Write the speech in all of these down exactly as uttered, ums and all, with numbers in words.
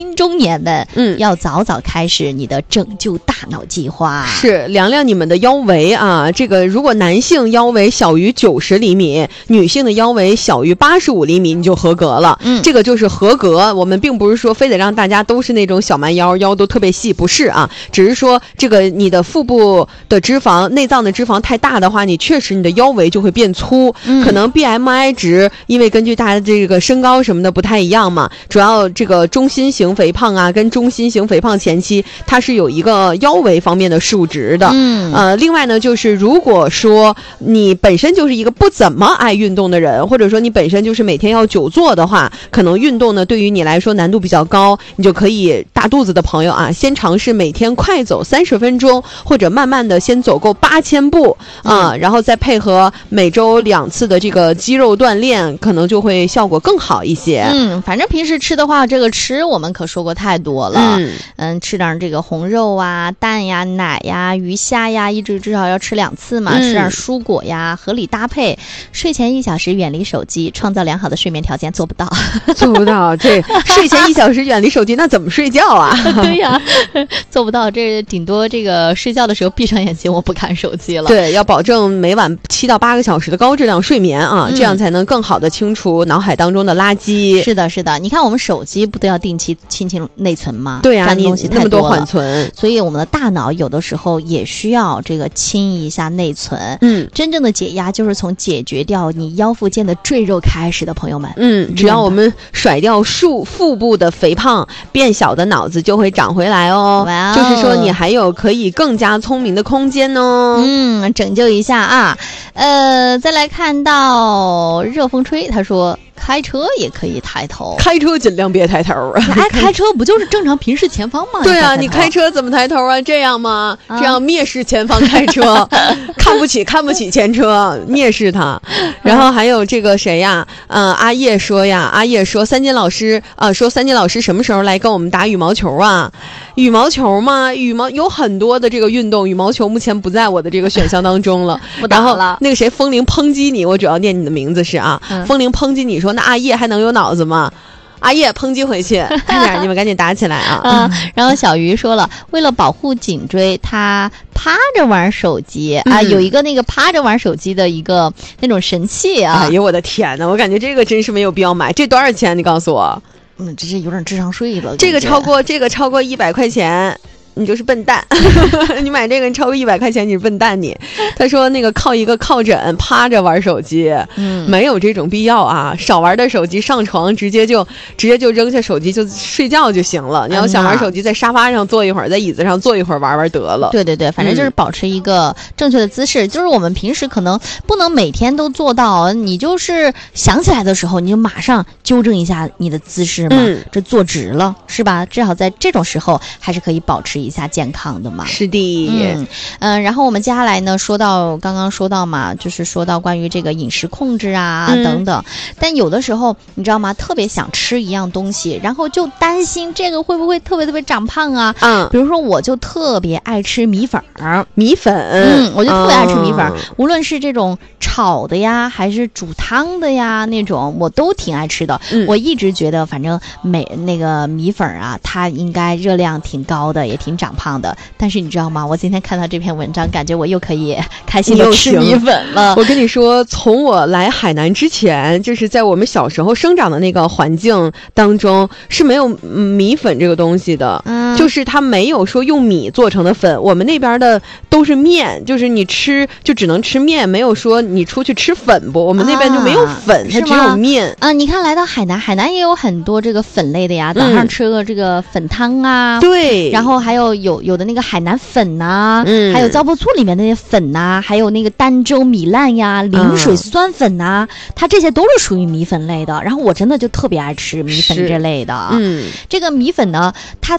中年们， 嗯， 要早早开始你的拯救大脑计划。 是量量你们的腰围啊，这个如果男性腰围小于九十厘米，女性的腰围小于八十五厘米，你就合格了。 嗯， 这个就是合格。我们并不是说非得让大家都是那种小蛮腰，腰都特别细，不是啊，只是说这个你的腹部的脂肪、内脏的脂肪太大的话，你确实你的腰围就会变粗。嗯，可能 B M I 值，因为根据大家的这个身高什么的不太一样嘛，主要这个中心型肥胖啊，跟中心型肥胖前期它是有一个腰围方面的数值的。 嗯， 呃，另外呢，就是如果说你本身就是一个不怎么爱运动的人，或者说你本身就是每天要久坐的话，可能运动呢对于你来说难度比较高，你就可以大肚子的朋友啊，先尝试每天快走三十分钟，或者慢慢的先走够八千步啊、呃，然后再配合每周两次的这个肌肉锻炼，可能就会效果更好一些。 嗯，反正平时吃的话，这个吃我们可说过太多了。嗯, 嗯吃点这个红肉啊、蛋呀、奶呀、鱼虾呀，一直至少要吃两次嘛。嗯、吃点蔬果呀，合理搭配。睡前一小时远离手机，创造良好的睡眠条件，做不到， 做不到。这睡前一小时远离手机，那怎么睡觉啊？ 对呀，做不到。这顶多这个睡觉的时候闭上眼睛，我不看手机了。 对，要保证每晚七到八个小时的高质量睡眠啊，嗯、这样才能更好的清除脑海当中的垃圾。 是的，是的。你看我们手机不都要定期清清内存吗？ 对啊， 占东西太多了， 那么多缓存， 所以我们的大脑有的时候也需要这个清一下内存。嗯，真正的解压就是从解决掉你腰腹间的赘肉开始的，朋友们。 嗯，只要我们甩掉腹腹部的肥胖，变小的脑子就会长回来哦。哇哦，就是说你还有可以更加聪明的空间哦。 嗯，拯救一下啊。呃，再来看到热风吹，他说开车也可以抬头， 开车尽量别抬头啊！ 哎，开车不就是正常平视前方吗？ 对啊，你开车怎么抬头啊？这样吗？啊、这样蔑视前方开车，看不起看不起前车，蔑视他。然后还有这个谁呀？呃，阿叶说呀，阿叶说三金老师啊、呃，说三金老师什么时候来跟我们打羽毛球啊？羽毛球吗？羽毛有很多的这个运动，羽毛球目前不在我的这个选项当中了。 不打了。 然后那个谁，风铃抨击你，我主要念你的名字是啊，嗯、风铃抨击你说。那阿叶还能有脑子吗？阿叶抨击回去，快点，你们赶紧打起来啊！ 啊，然后小鱼说了，为了保护颈椎，他趴着玩手机、嗯、啊，有一个那个趴着玩手机的一个那种神器啊！ 哎呦我的天哪，我感觉这个真是没有必要买，这多少钱？你告诉我。 嗯，这是有点智商税了。 这个超过这个超过一百块钱。你就是笨蛋，你买这个你超过一百块钱你是笨蛋你。他说那个靠一个靠枕趴着玩手机，嗯，没有这种必要啊，少玩点手机，上床直接就直接就扔下手机就睡觉就行了。你要想玩手机，在沙发上坐一会儿，在椅子上坐一会儿玩玩得了。 对对对，反正就是保持一个正确的姿势、嗯、就是我们平时可能不能每天都做到，你就是想起来的时候你就马上纠正一下你的姿势嘛，嗯、这坐直了是吧？至少在这种时候还是可以保持一下健康的嘛。 是的。 嗯嗯、呃，然后我们接下来呢说到刚刚说到嘛，就是说到关于这个饮食控制啊、嗯、等等，但有的时候你知道吗，特别想吃一样东西，然后就担心这个会不会特别特别长胖啊。嗯，比如说我就特别爱吃米粉儿， 米粉， 嗯，我就特别爱吃米粉儿、嗯、无论是这种炒的呀还是煮汤的呀那种我都挺爱吃的、嗯、我一直觉得反正每那个米粉啊它应该热量挺高的，也挺长胖的。但是你知道吗，我今天看到这篇文章感觉我又可以开心的吃米粉了。 我跟你说，从我来海南之前，就是在我们小时候生长的那个环境当中是没有米粉这个东西的、嗯、就是它没有说用米做成的粉，我们那边的都是面，就是你吃就只能吃面，没有说你出去吃粉不，我们那边就没有粉、啊、它只有面啊。你看来到海南，海南也有很多这个粉类的呀，早上吃个这个粉汤啊、 嗯、对， 然后还有有有的那个海南粉呐、啊嗯，还有糟粕醋里面的那些粉呐、啊，还有那个儋州米烂呀、灵水酸粉呐、啊嗯，它这些都是属于米粉类的。然后我真的就特别爱吃米粉这类的。嗯，这个米粉呢，它它反正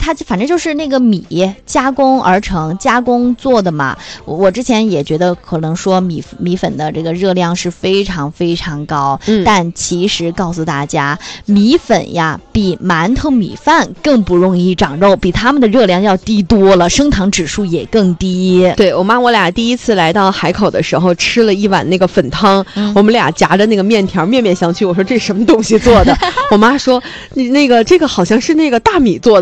正就是那个米加工而成、加工做的嘛。我我之前也觉得可能说米米粉的这个热量是非常非常高， 嗯， 但其实告诉大家，米粉呀比馒头、米饭更不容易长肉，比他们的热量要低多了，升糖指数也更低。 对，我妈我俩第一次来到海口的时候，吃了一碗那个粉汤，嗯、我们俩夹着那个面条，面面相觑。我说这什么东西做的？我妈说，你那个这个好像是那个大米做的。